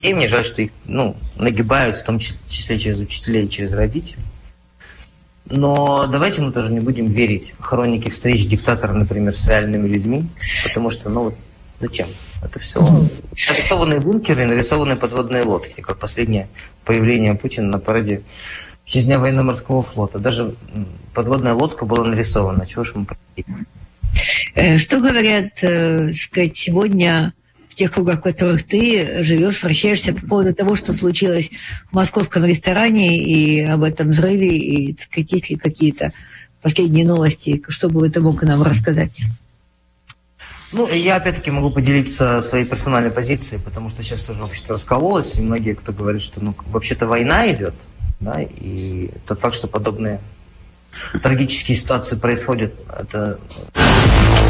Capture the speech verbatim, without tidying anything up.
И мне жаль, что их, ну, нагибают, в том числе через учителей, через родителей. Но давайте мы тоже не будем верить в хроники встреч диктатора, например, с реальными людьми, потому что, ну, вот зачем? Это все нарисованные бункеры и нарисованные подводные лодки, как последнее появление Путина на параде в честь Дня военно-морского флота. Даже подводная лодка была нарисована. Чего ж мы понимаем? Что говорят, так сказать, сегодня в тех кругах, в которых ты живешь, вращаешься по поводу того, что случилось в московском ресторане, и об этом взрыве, и, так сказать, есть ли какие-то последние новости, что бы ты мог нам рассказать? Ну, я опять-таки могу поделиться своей персональной позицией, потому что сейчас тоже общество раскололось, и многие, кто говорит, что, ну, вообще-то война идет, да, и тот факт, что подобные трагические ситуации происходят, это